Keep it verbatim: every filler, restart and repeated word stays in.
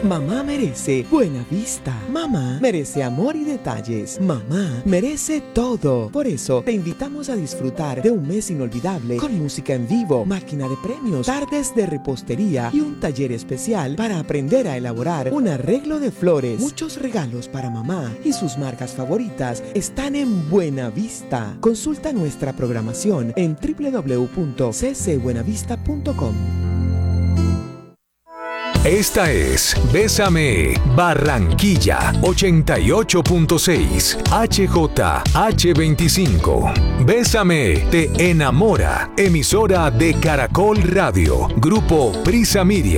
Mamá merece buena vista. Mamá merece amor y detalles. Mamá merece todo. Por eso te invitamos a disfrutar de un mes inolvidable con música en vivo, máquina de premios, tardes de repostería y un taller especial para aprender a elaborar un arreglo de flores. Muchos regalos para mamá y sus marcas favoritas están en Buena Vista. Consulta nuestra programación en w w w punto c c buenavista punto com. Esta es Bésame Barranquilla ochenta y ocho punto seis H J H veinticinco. Bésame te enamora. Emisora de Caracol Radio. Grupo Prisa Media.